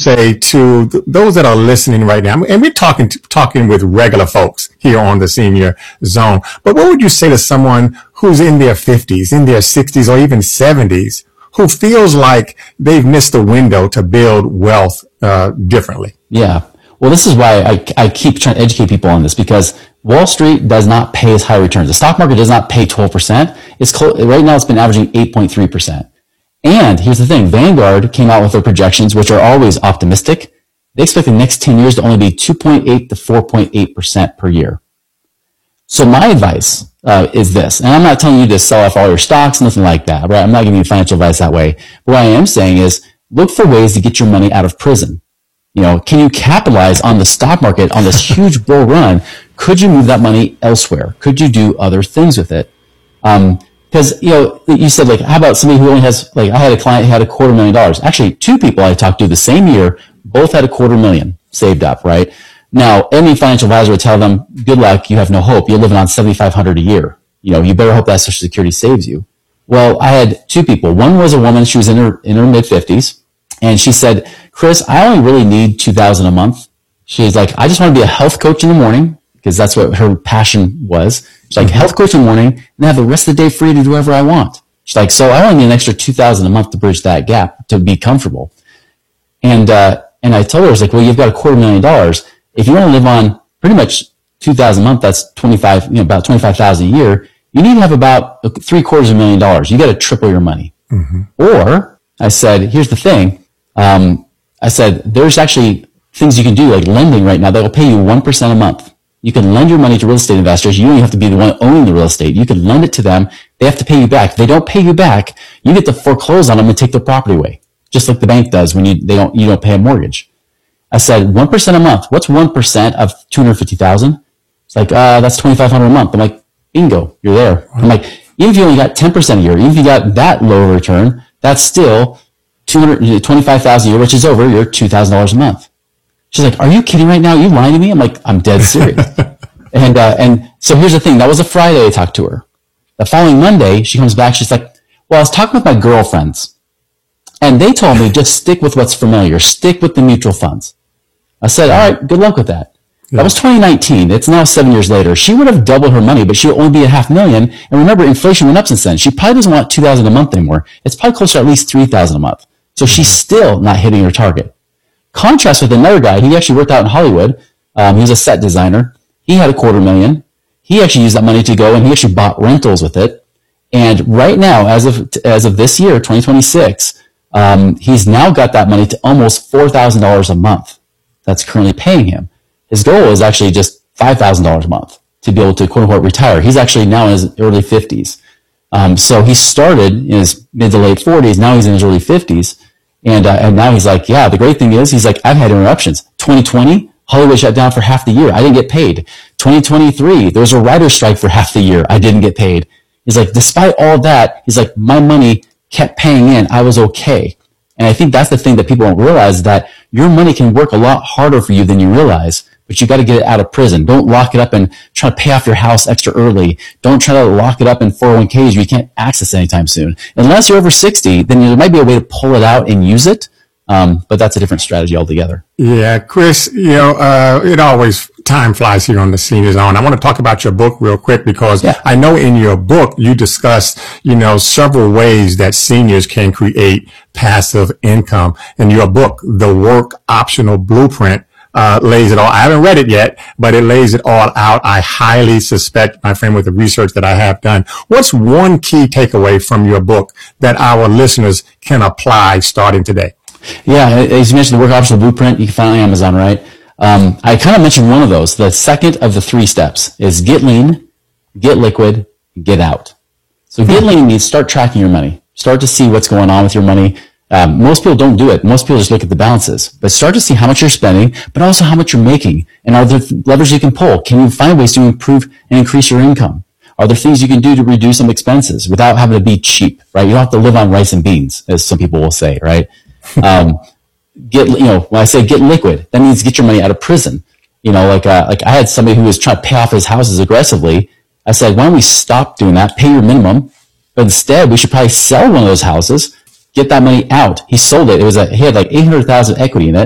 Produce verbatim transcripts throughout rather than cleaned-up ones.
say to th- those that are listening right now, and we're talking to, talking with regular folks here on the Senior Zone, but what would you say to someone who's in their fifties, in their sixties, or even seventies, who feels like they've missed the window to build wealth uh, differently? Yeah. Well, this is why I, I keep trying to educate people on this, because Wall Street does not pay as high returns. The stock market does not pay twelve percent. It's close, right now it's been averaging eight point three percent. And here's the thing, Vanguard came out with their projections, which are always optimistic. They expect the next ten years to only be two point eight to four point eight percent per year. So my advice uh, is this, and I'm not telling you to sell off all your stocks, nothing like that, right? I'm not giving you financial advice that way. But what I am saying is look for ways to get your money out of prison. You know, can you capitalize on the stock market on this huge bull run? Could you move that money elsewhere? Could you do other things with it? Um, Because, you know, you said, like, how about somebody who only has, like, I had a client who had a quarter million dollars. Actually, two people I talked to the same year, both had a quarter million saved up, right? Now, any financial advisor would tell them, good luck, you have no hope. You're living on seventy-five hundred dollars a year. You know, you better hope that Social Security saves you. Well, I had two people. One was a woman, she was in her, in her mid-fifties, and she said, Chris, I only really need two thousand dollars a month. She was like, I just want to be a health coach in the morning, because that's what her passion was. She's like, health coach in the morning, and have the rest of the day free to do whatever I want. She's like, so I only need an extra two thousand dollars a month to bridge that gap to be comfortable. And, uh, and I told her, I was like, well, you've got a quarter million dollars. If you want to live on pretty much two thousand dollars a month, that's twenty-five, you know, about twenty-five thousand dollars a year. You need to have about three quarters of a million dollars. You got to triple your money. Mm-hmm. Or I said, here's the thing. Um, I said, there's actually things you can do, like lending right now, that will pay you one percent a month. You can lend your money to real estate investors. You don't even have to be the one owning the real estate. You can lend it to them. They have to pay you back. If they don't pay you back, you get to foreclose on them and take their property away, just like the bank does when you they don't you don't pay a mortgage. I said one percent a month. What's one percent of two hundred fifty thousand? It's like uh, that's twenty-five hundred a month. I'm like, bingo, you're there. I'm like, even if you only got ten percent a year, even if you got that low return, that's still two hundred twenty-five thousand a year, which is over your two thousand dollars a month. She's like, are you kidding right now? Are you lying to me? I'm like, I'm dead serious. and, uh, and so here's the thing. That was a Friday I talked to her. The following Monday, she comes back. She's like, well, I was talking with my girlfriends and they told me just stick with what's familiar. Stick with the mutual funds. I said, all right, good luck with that. Yeah. That was twenty nineteen. It's now seven years later. She would have doubled her money, but she would only be a half million. And remember, inflation went up since then. She probably doesn't want two thousand a month anymore. It's probably closer to at least three thousand a month. So she's still not hitting her target. Contrast with another guy. He actually worked out in Hollywood. Um, he was a set designer. He had a quarter million. He actually used that money to go and he actually bought rentals with it. And right now, as of as of this year, twenty twenty-six, um, he's now got that money to almost four thousand dollars a month. That's currently paying him. His goal is actually just five thousand dollars a month to be able to quote unquote retire. He's actually now in his early fifties. Um, so he started in his mid to late forties. Now he's in his early fifties. And, uh, and now he's like, yeah, the great thing is, he's like, I've had interruptions. twenty twenty, Hollywood shut down for half the year. I didn't get paid. twenty twenty-three, there was a writer's strike for half the year. I didn't get paid. He's like, despite all that, he's like, my money kept paying in. I was okay. And I think that's the thing that people don't realize, that your money can work a lot harder for you than you realize, but you got to get it out of prison. Don't lock it up and try to pay off your house extra early. Don't try to lock it up in four oh one k's you can't access anytime soon. Unless you're over sixty, then there might be a way to pull it out and use it. Um, but that's a different strategy altogether. Yeah, Chris, you know, uh, it always, time flies here on the Senior Zone. I want to talk about your book real quick, because yeah. I know in your book you discuss, you know, several ways that seniors can create passive income. In your book, The Work Optional Blueprint, Uh, lays it all. I haven't read it yet, but it lays it all out. I highly suspect, my friend, with the research that I have done. What's one key takeaway from your book that our listeners can apply starting today? Yeah, as you mentioned, the Work Optional Blueprint, you can find it on Amazon, right? Um, I kind of mentioned one of those. The second of the three steps is get lean, get liquid, get out. So get lean means start tracking your money. Start to see what's going on with your money. Um, most people don't do it. Most people just look at the balances, but start to see how much you're spending, but also how much you're making. And are there levers you can pull? Can you find ways to improve and increase your income? Are there things you can do to reduce some expenses without having to be cheap, right? You don't have to live on rice and beans, as some people will say, right? Um, get, you know, when I say get liquid, that means get your money out of prison. You know, like, uh, like I had somebody who was trying to pay off his houses aggressively. I said, why don't we stop doing that? Pay your minimum. But instead, we should probably sell one of those houses, get that money out. He sold it. It was a, he had like eight hundred thousand equity in it.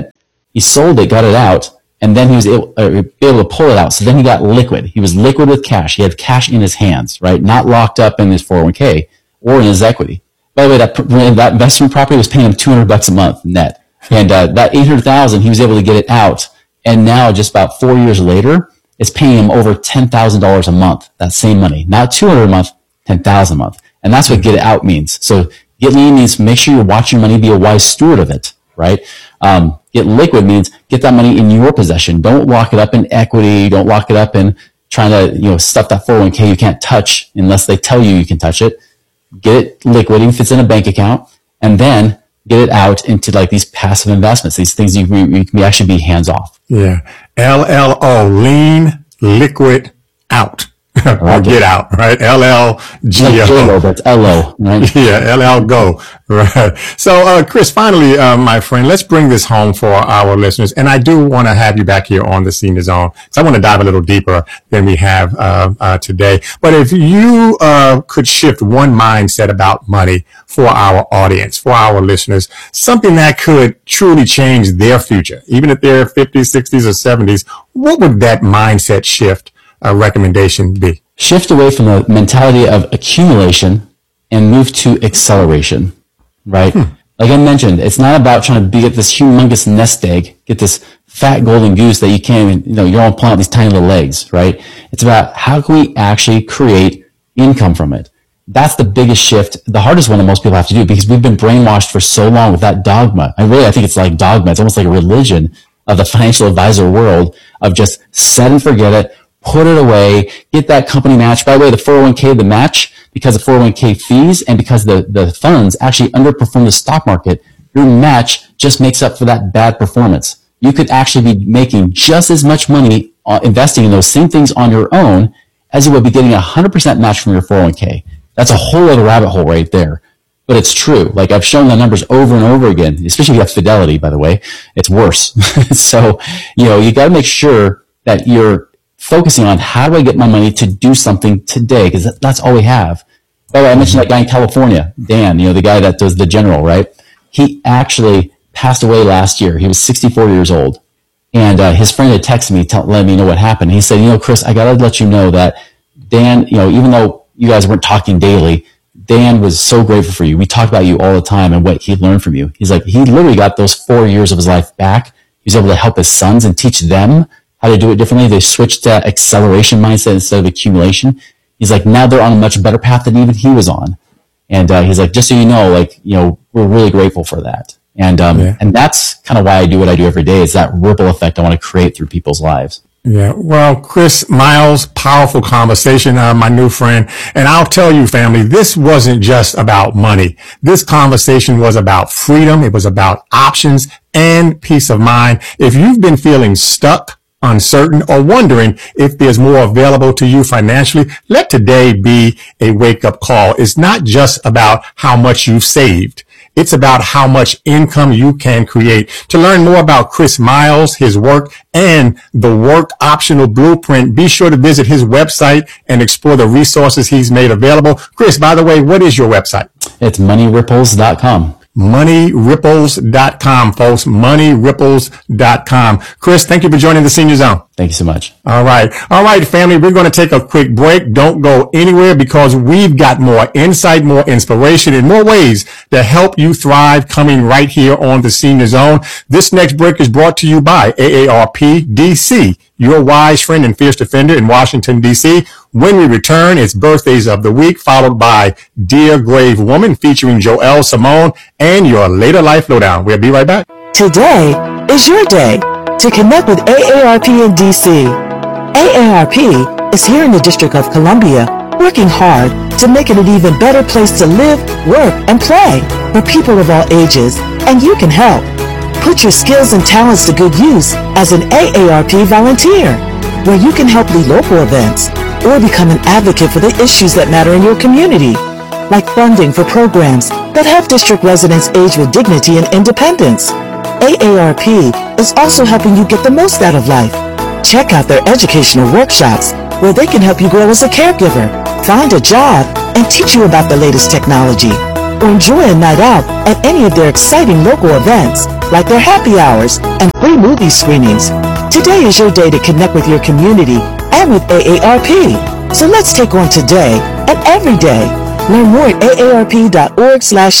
He sold it, got it out, and then he was able, uh, able to pull it out. So then he got liquid. He was liquid with cash. He had cash in his hands, right? Not locked up in his four oh one k or in his equity. By the way, that, that investment property was paying him two hundred bucks a month net. And uh, that eight hundred thousand, he was able to get it out. And now, just about four years later, it's paying him over ten thousand dollars a month, that same money. Not two hundred dollars a month, ten thousand dollars a month. And that's what get it out means. So get lean means make sure you're watching your money, be a wise steward of it, right? Um, get liquid means get that money in your possession. Don't lock it up in equity. Don't lock it up in trying to, you know, stuff that four oh one k you can't touch unless they tell you you can touch it. Get it liquid, even if it's in a bank account, and then get it out into like these passive investments, these things you can, you can actually be hands off. Yeah. L L O, lean, liquid, out. Or get out, right? L L G O. That's L O, right? Yeah, L L go, right? So, uh, Chris, finally, uh, my friend, let's bring this home for our listeners. And I do want to have you back here on the Senior Zone, because I want to dive a little deeper than we have uh, uh, today. But if you uh, could shift one mindset about money for our audience, for our listeners, something that could truly change their future, even if they're fifties, sixties, or seventies, what would that mindset shift a recommendation be? Shift away from the mentality of accumulation and move to acceleration, right? Hmm. Like I mentioned, it's not about trying to be, get this humongous nest egg, get this fat golden goose that you can't even, you know, you're all pulling out these tiny little eggs, right? It's about how can we actually create income from it? That's the biggest shift, the hardest one that most people have to do, because we've been brainwashed for so long with that dogma. I really, I think it's like dogma. It's almost like a religion of the financial advisor world of just set and forget it. Put it away, get that company match. By the way, the four oh one k, the match, because of four oh one k fees and because the, the funds actually underperform the stock market, your match just makes up for that bad performance. You could actually be making just as much money uh, investing in those same things on your own as you would be getting a one hundred percent match from your four oh one k. That's a whole other rabbit hole right there. But it's true. Like I've shown the numbers over and over again, especially if you have Fidelity, by the way. It's worse. So, you know, you got to make sure that you're focusing on how do I get my money to do something today, because that's all we have. By the way, I mentioned that guy in California, Dan, you know, the guy that does the general, right? He actually passed away last year. He was sixty-four years old. And uh, his friend had texted me, tell, letting me know what happened. He said, you know, Chris, I got to let you know that Dan, you know, even though you guys weren't talking daily, Dan was so grateful for you. We talked about you all the time and what he learned from you. He's like, he literally got those four years of his life back. He was able to help his sons and teach them how to do it differently. They switched to acceleration mindset instead of accumulation. He's like, now they're on a much better path than even he was on. And uh, he's like, just so you know, like, you know, we're really grateful for that. And um, yeah. and that's kind of why I do what I do every day. Is that ripple effect I want to create through people's lives. Yeah. Well, Chris Miles, powerful conversation, uh, my new friend. And I'll tell you, family, this wasn't just about money. This conversation was about freedom. It was about options and peace of mind. If you've been feeling stuck, uncertain, or wondering if there's more available to you financially, let today be a wake-up call. It's not just about how much you've saved. It's about how much income you can create. To learn more about Chris Miles, his work, and the Work Optional Blueprint, be sure to visit his website and explore the resources he's made available. Chris, by the way, what is your website? It's money ripples dot com. money ripples dot com, folks. money ripples dot com. Chris, thank you for joining the Senior Zone. Thank you so much. All right. All right, family. We're going to take a quick break. Don't go anywhere, because we've got more insight, more inspiration, and more ways to help you thrive coming right here on the Senior Zone. This next break is brought to you by A A R P D C, your wise friend and fierce defender in Washington, D C. When we return, it's birthdays of the week, followed by Dear Grave Woman featuring Joelle Simone and your later life lowdown. We'll be right back. Today is your day to connect with A A R P in D C. A A R P is here in the District of Columbia, working hard to make it an even better place to live, work, and play for people of all ages, and you can help. Put your skills and talents to good use as an A A R P volunteer, where you can help lead local events or become an advocate for the issues that matter in your community, like funding for programs that help district residents age with dignity and independence. A A R P is also helping you get the most out of life. Check out their educational workshops, where they can help you grow as a caregiver, find a job, and teach you about the latest technology. Or enjoy a night out at any of their exciting local events. like their happy hours and free movie screenings. Today is your day to connect with your community and with A A R P. So let's take on today and every day. Learn more at A A R P dot org slash